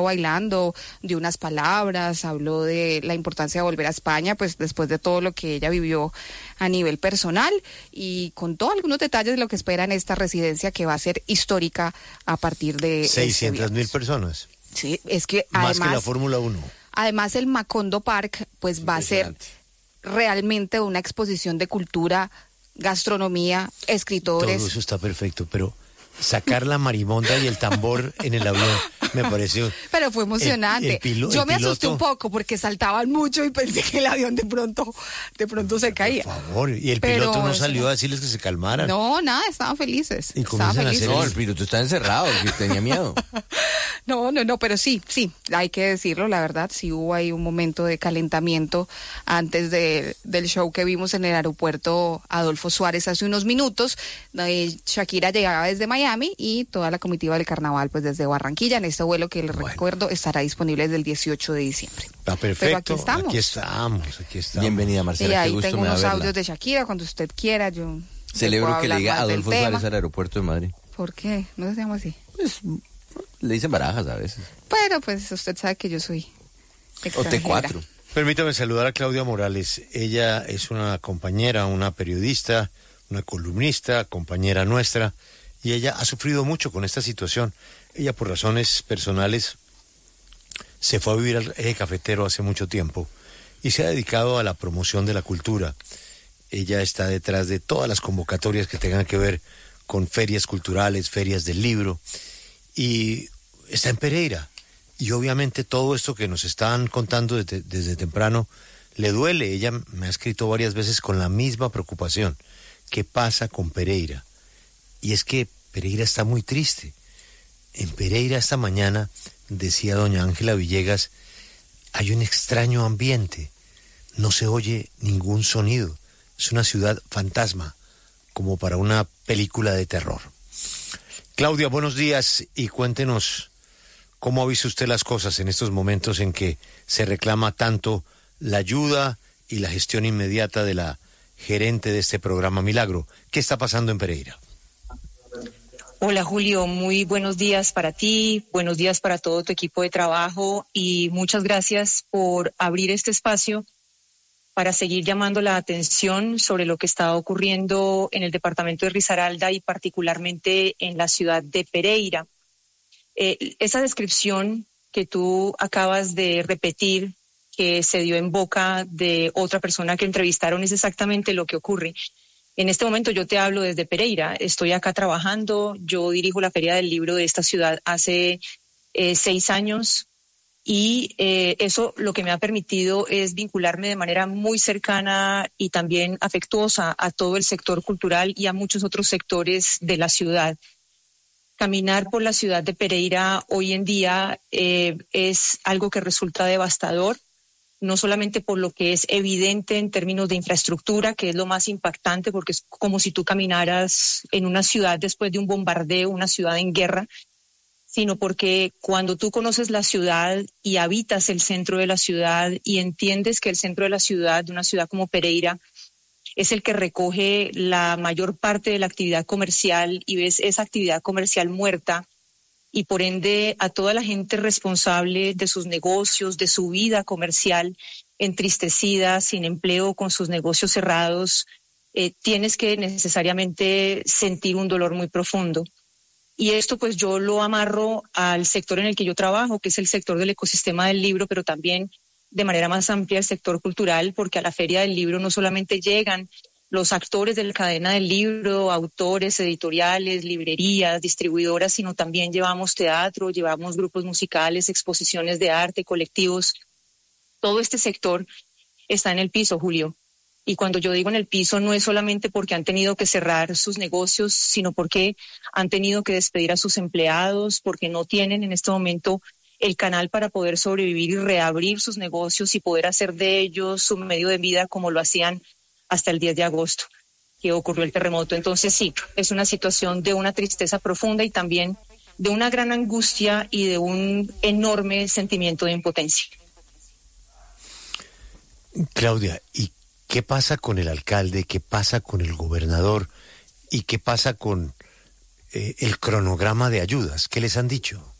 bailando, dio unas palabras, habló de la importancia de volver a España, pues después de todo lo que ella vivió a nivel personal, y contó algunos detalles de lo que espera en esta residencia que va a ser histórica a partir de 600,000 personas. Sí, es que más que la Fórmula 1. Además el Macondo Park pues va a ser realmente una exposición de cultura, gastronomía, escritores. Todo eso está perfecto, pero sacar la marimonda y el tambor en el avión me pareció... Pero fue emocionante. Yo me asusté un poco porque saltaban mucho y pensé que el avión de pronto se caía. Por favor, y el piloto no salió a decirles que se calmaran. No, nada, estaban felices. Y comienzan a hacer... No, el piloto está encerrado, que tenía miedo. No, pero sí, hay que decirlo, la verdad, sí hubo ahí un momento de calentamiento antes del show que vimos en el aeropuerto Adolfo Suárez hace unos minutos. Shakira llegaba desde Miami y toda la comitiva del carnaval pues desde Barranquilla en este vuelo que les recuerdo estará disponible desde el 18 de diciembre. Está perfecto. Pero aquí estamos. Bienvenida, Marcela. Y ahí qué gusto tengo me unos da audios verla. de Shakira cuando usted quiera. Yo celebro que le diga Adolfo Suárez al aeropuerto de Madrid. ¿Por qué? ¿No se llama así? Pues le dicen Barajas a veces. Pero pues usted sabe que yo soy extranjera. O T4. Permítame saludar a Claudia Morales. Ella es una compañera, una periodista, una columnista, compañera nuestra, y ella ha sufrido mucho con esta situación. Ella, por razones personales, se fue a vivir al eje cafetero hace mucho tiempo y se ha dedicado a la promoción de la cultura. Ella está detrás de todas las convocatorias que tengan que ver con ferias culturales, ferias del libro, y está en Pereira. Y obviamente todo esto que nos están contando desde temprano le duele. Ella me ha escrito varias veces con la misma preocupación. ¿Qué pasa con Pereira? Y es que Pereira está muy triste. En Pereira esta mañana, decía doña Ángela Villegas, hay un extraño ambiente. No se oye ningún sonido. Es una ciudad fantasma, como para una película de terror. Claudia, buenos días y cuéntenos cómo ha visto usted las cosas en estos momentos en que se reclama tanto la ayuda y la gestión inmediata de la gerente de este programa Milagro. ¿Qué está pasando en Pereira? Hola Julio, muy buenos días para ti, buenos días para todo tu equipo de trabajo y muchas gracias por abrir este espacio para seguir llamando la atención sobre lo que está ocurriendo en el departamento de Risaralda y particularmente en la ciudad de Pereira. Esa descripción que tú acabas de repetir, que se dio en boca de otra persona que entrevistaron, es exactamente lo que ocurre. En este momento yo te hablo desde Pereira, estoy acá trabajando, yo dirijo la Feria del Libro de esta ciudad hace 6 años y eso lo que me ha permitido es vincularme de manera muy cercana y también afectuosa a todo el sector cultural y a muchos otros sectores de la ciudad. Caminar por la ciudad de Pereira hoy en día es algo que resulta devastador, no solamente por lo que es evidente en términos de infraestructura, que es lo más impactante, porque es como si tú caminaras en una ciudad después de un bombardeo, una ciudad en guerra, sino porque cuando tú conoces la ciudad y habitas el centro de la ciudad y entiendes que el centro de la ciudad, de una ciudad como Pereira, es el que recoge la mayor parte de la actividad comercial y ves esa actividad comercial muerta y por ende a toda la gente responsable de sus negocios, de su vida comercial, entristecida, sin empleo, con sus negocios cerrados, tienes que necesariamente sentir un dolor muy profundo. Y esto pues yo lo amarro al sector en el que yo trabajo, que es el sector del ecosistema del libro, pero también de manera más amplia el sector cultural, porque a la Feria del Libro no solamente llegan los actores de la cadena del libro, autores, editoriales, librerías, distribuidoras, sino también llevamos teatro, llevamos grupos musicales, exposiciones de arte, colectivos. Todo este sector está en el piso, Julio. Y cuando yo digo en el piso no es solamente porque han tenido que cerrar sus negocios, sino porque han tenido que despedir a sus empleados, porque no tienen en este momento el canal para poder sobrevivir y reabrir sus negocios y poder hacer de ellos su medio de vida como lo hacían hasta el 10 de agosto, que ocurrió el terremoto. Entonces sí, es una situación de una tristeza profunda y también de una gran angustia y de un enorme sentimiento de impotencia. Claudia, ¿y qué pasa con el alcalde? ¿Qué pasa con el gobernador? ¿Y qué pasa con el cronograma de ayudas? ¿Qué les han dicho?